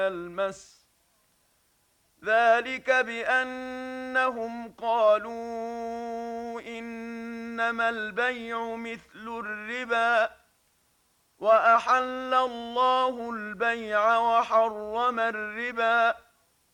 المس ذلك بأنهم قالوا إنما البيع مثل الربا وأحل الله البيع وحرم الربا